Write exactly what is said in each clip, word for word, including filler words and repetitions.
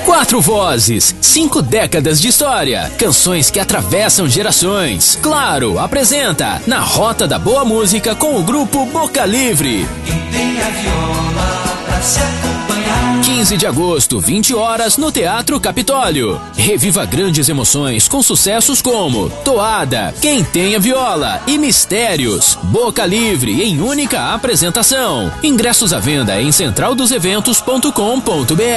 Quatro vozes, cinco décadas de história, canções que atravessam gerações. Claro, apresenta Na Rota da Boa Música com o grupo Boca Livre. Quem tem a viola pra se acompanhar. quinze de agosto, vinte horas, no Teatro Capitólio. Reviva grandes emoções com sucessos como Toada, Quem Tem a Viola e Mistérios. Boca Livre em única apresentação. Ingressos à venda em central dos eventos ponto com ponto br.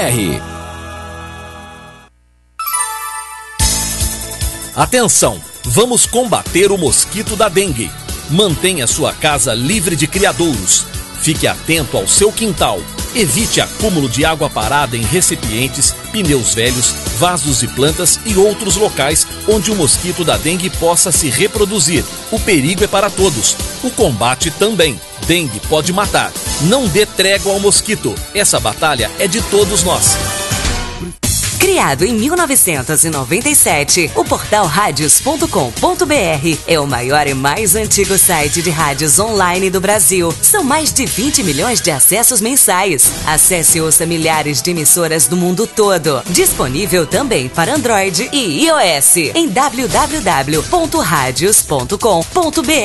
Atenção! Vamos combater o mosquito da dengue. Mantenha sua casa livre de criadouros. Fique atento ao seu quintal. Evite acúmulo de água parada em recipientes, pneus velhos, vasos de plantas e outros locais onde o mosquito da dengue possa se reproduzir. O perigo é para todos. O combate também. Dengue pode matar. Não dê trégua ao mosquito. Essa batalha é de todos nós. Criado em mil novecentos e noventa e sete, o portal radios ponto com ponto br é o maior e mais antigo site de rádios online do Brasil. São mais de vinte milhões de acessos mensais. Acesse e ouça milhares de emissoras do mundo todo. Disponível também para Android e iOS em w w w ponto radios ponto com ponto br.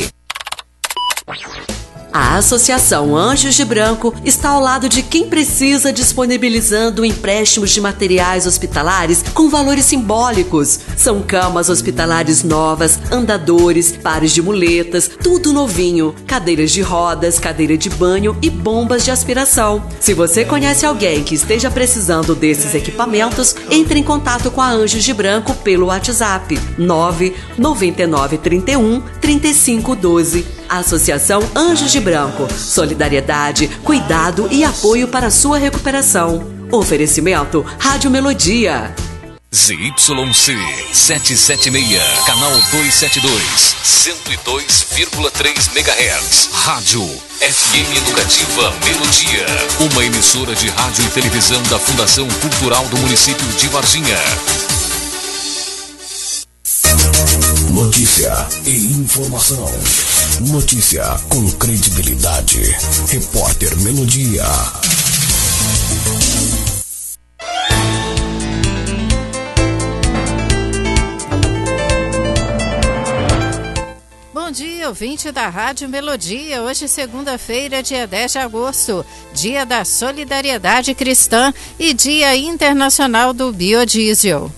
A Associação Anjos de Branco está ao lado de quem precisa, disponibilizando empréstimos de materiais hospitalares com valores simbólicos. São camas hospitalares novas, andadores, pares de muletas, tudo novinho, cadeiras de rodas, cadeira de banho e bombas de aspiração. Se você conhece alguém que esteja precisando desses equipamentos, entre em contato com a Anjos de Branco pelo WhatsApp nove nove nove três um, três cinco um dois. Associação Anjos de Branco. Solidariedade, cuidado e apoio para sua recuperação. Oferecimento Rádio Melodia. Z Y C setecentos e setenta e seis, canal duzentos e setenta e dois, cento e dois vírgula três megahertz. Rádio F M Educativa Melodia, uma emissora de rádio e televisão da Fundação Cultural do município de Varginha. Notícia e informação. Notícia com credibilidade. Repórter Melodia. Bom dia, ouvinte da Rádio Melodia. Hoje, segunda-feira, dia dez de agosto, dia da Solidariedade Cristã e Dia Internacional do Biodiesel.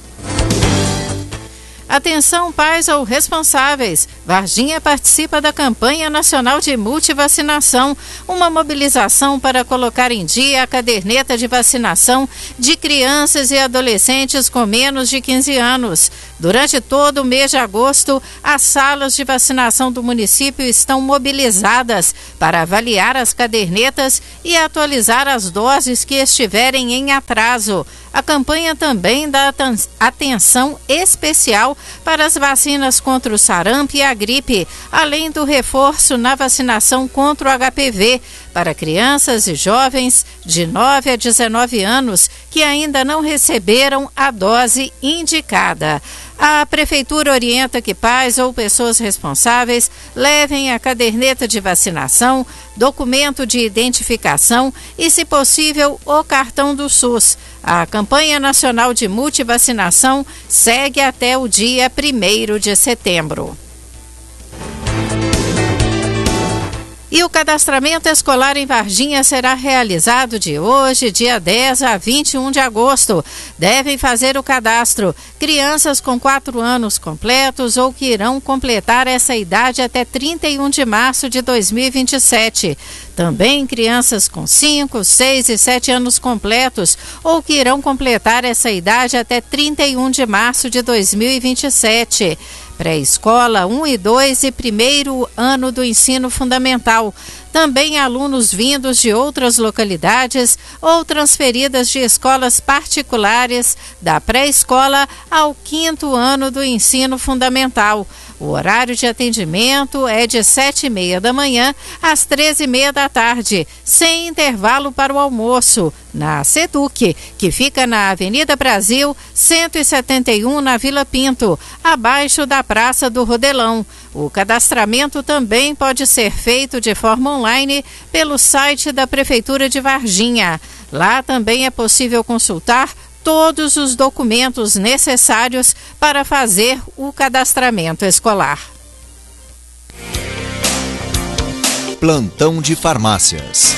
Atenção, pais ou responsáveis. Varginha participa da campanha nacional de multivacinação, uma mobilização para colocar em dia a caderneta de vacinação de crianças e adolescentes com menos de quinze anos. Durante todo o mês de agosto, as salas de vacinação do município estão mobilizadas para avaliar as cadernetas e atualizar as doses que estiverem em atraso. A campanha também dá atenção especial para as vacinas contra o sarampo e a gripe, além do reforço na vacinação contra o H P V para crianças e jovens de nove a dezenove anos que ainda não receberam a dose indicada. A Prefeitura orienta que pais ou pessoas responsáveis levem a caderneta de vacinação, documento de identificação e, se possível, o cartão do SUS. A campanha nacional de multivacinação segue até o dia primeiro de setembro. E o cadastramento escolar em Varginha será realizado de hoje, dia dez a vinte e um de agosto. Devem fazer o cadastro crianças com quatro anos completos ou que irão completar essa idade até trinta e um de março de dois mil e vinte e sete. Também crianças com cinco, seis e sete anos completos ou que irão completar essa idade até trinta e um de março de dois mil e vinte e sete. Pré-escola um e dois e primeiro ano do ensino fundamental. Também alunos vindos de outras localidades ou transferidas de escolas particulares da pré-escola ao quinto ano do ensino fundamental. O horário de atendimento é de sete e meia da manhã às treze e meia da tarde, sem intervalo para o almoço, na SEDUC, que fica na Avenida Brasil, cento e setenta e um, na Vila Pinto, abaixo da Praça do Rodelão. O cadastramento também pode ser feito de forma online pelo site da Prefeitura de Varginha. Lá também é possível consultar todos os documentos necessários para fazer o cadastramento escolar. Plantão de farmácias.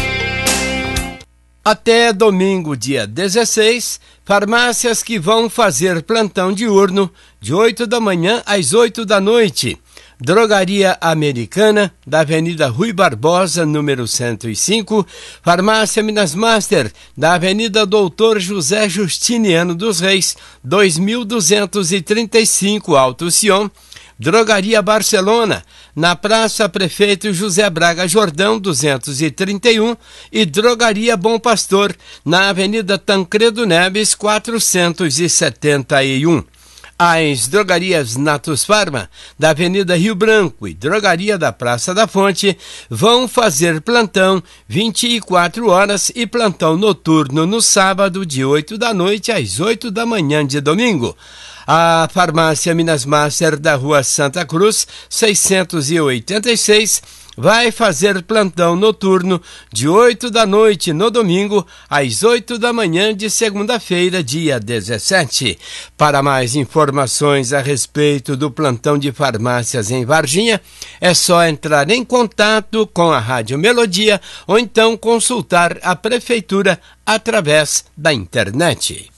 Até domingo, dia dezesseis, farmácias que vão fazer plantão diurno de oito da manhã às oito da noite. Drogaria Americana, da Avenida Rui Barbosa, número cento e cinco. Farmácia Minas Master, da Avenida Doutor José Justiniano dos Reis, dois mil duzentos e trinta e cinco, Alto Sion. Drogaria Barcelona, na Praça Prefeito José Braga Jordão, duzentos e trinta e um, e Drogaria Bom Pastor, na Avenida Tancredo Neves, quatrocentos e setenta e um. As drogarias Natus Farma, da Avenida Rio Branco e Drogaria da Praça da Fonte, vão fazer plantão vinte e quatro horas e plantão noturno no sábado, de oito da noite às oito da manhã de domingo. A Farmácia Minas Master, da Rua Santa Cruz, seiscentos e oitenta e seis, vai fazer plantão noturno de oito da noite no domingo às oito da manhã de segunda-feira, dia dezessete. Para mais informações a respeito do plantão de farmácias em Varginha, é só entrar em contato com a Rádio Melodia ou então consultar a Prefeitura através da internet.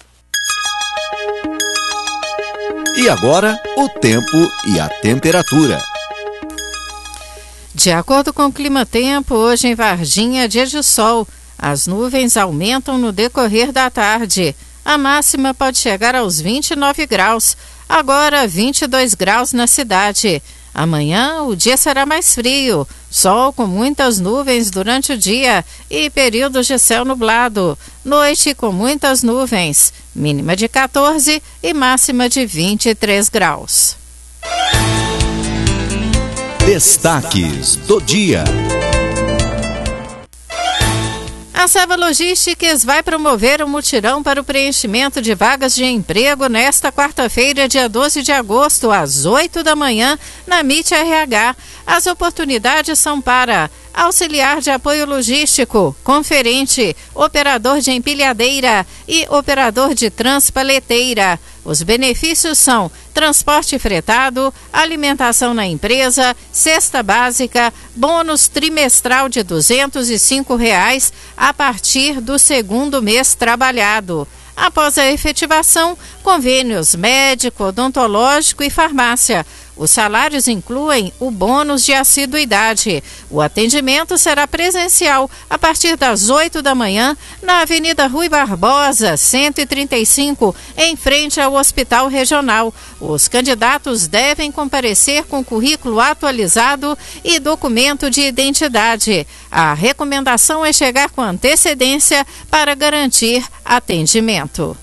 E agora, o tempo e a temperatura. De acordo com o Climatempo, hoje em Varginha, dia de sol. As nuvens aumentam no decorrer da tarde. A máxima pode chegar aos vinte e nove graus. Agora, vinte e dois graus na cidade. Amanhã, o dia será mais frio. Sol com muitas nuvens durante o dia e períodos de céu nublado. Noite com muitas nuvens. Mínima de quatorze e máxima de vinte e três graus. Destaques do dia. A Seva Logísticas vai promover um mutirão para o preenchimento de vagas de emprego nesta quarta-feira, dia doze de agosto, às oito da manhã, na M I T R H. As oportunidades são para auxiliar de apoio logístico, conferente, operador de empilhadeira e operador de transpaleteira. Os benefícios são transporte fretado, alimentação na empresa, cesta básica, bônus trimestral de duzentos e cinco reais a partir do segundo mês trabalhado. Após a efetivação, convênios médico, odontológico e farmácia. Os salários incluem o bônus de assiduidade. O atendimento será presencial a partir das oito da manhã na Avenida Rui Barbosa, cento e trinta e cinco, em frente ao Hospital Regional. Os candidatos devem comparecer com currículo atualizado e documento de identidade. A recomendação é chegar com antecedência para garantir atendimento.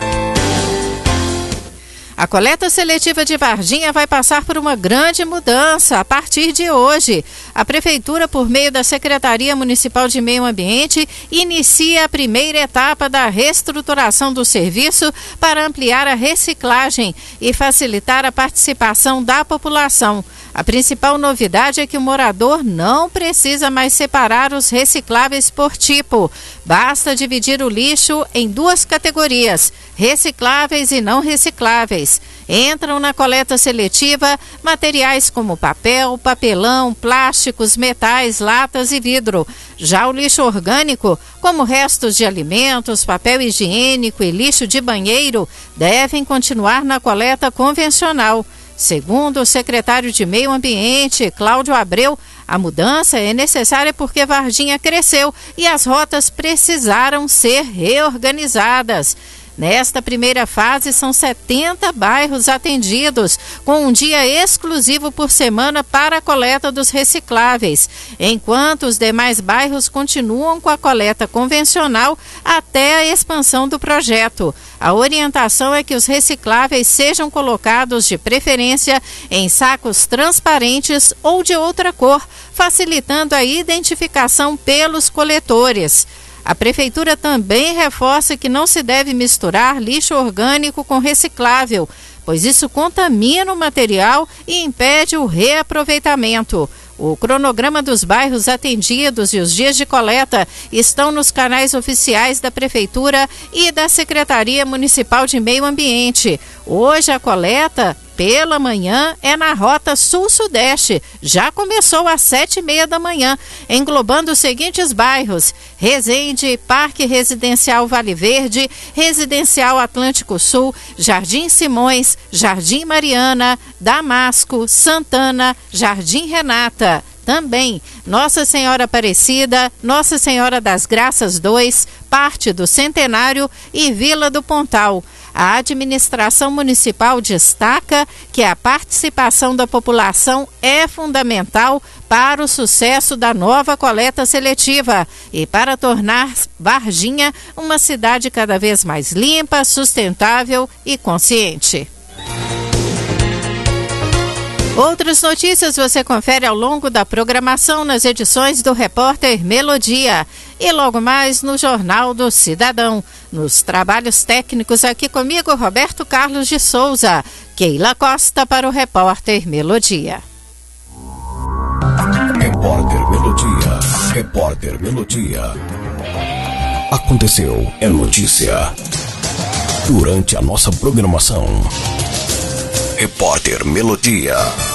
A coleta seletiva de Varginha vai passar por uma grande mudança a partir de hoje. A Prefeitura, por meio da Secretaria Municipal de Meio Ambiente, inicia a primeira etapa da reestruturação do serviço para ampliar a reciclagem e facilitar a participação da população. A principal novidade é que o morador não precisa mais separar os recicláveis por tipo. Basta dividir o lixo em duas categorias, recicláveis e não recicláveis. Entram na coleta seletiva materiais como papel, papelão, plásticos, metais, latas e vidro. Já o lixo orgânico, como restos de alimentos, papel higiênico e lixo de banheiro, devem continuar na coleta convencional. Segundo o secretário de Meio Ambiente, Cláudio Abreu, a mudança é necessária porque Varginha cresceu e as rotas precisaram ser reorganizadas. Nesta primeira fase, são setenta bairros atendidos, com um dia exclusivo por semana para a coleta dos recicláveis, enquanto os demais bairros continuam com a coleta convencional até a expansão do projeto. A orientação é que os recicláveis sejam colocados de preferência em sacos transparentes ou de outra cor, facilitando a identificação pelos coletores. A Prefeitura também reforça que não se deve misturar lixo orgânico com reciclável, pois isso contamina o material e impede o reaproveitamento. O cronograma dos bairros atendidos e os dias de coleta estão nos canais oficiais da Prefeitura e da Secretaria Municipal de Meio Ambiente. Hoje a coleta pela manhã é na Rota Sul-Sudeste. Já começou às sete e meia da manhã, englobando os seguintes bairros: Resende, Parque Residencial Vale Verde, Residencial Atlântico Sul, Jardim Simões, Jardim Mariana, Damasco, Santana, Jardim Renata. Também Nossa Senhora Aparecida, Nossa Senhora das Graças dois, parte do Centenário e Vila do Pontal. A administração municipal destaca que a participação da população é fundamental para o sucesso da nova coleta seletiva e para tornar Varginha uma cidade cada vez mais limpa, sustentável e consciente. Outras notícias você confere ao longo da programação nas edições do Repórter Melodia e logo mais no Jornal do Cidadão. Nos trabalhos técnicos aqui comigo, Roberto Carlos de Souza. Keila Costa para o Repórter Melodia. Repórter Melodia. Repórter Melodia. Aconteceu, é notícia. Durante a nossa programação. Repórter Melodia.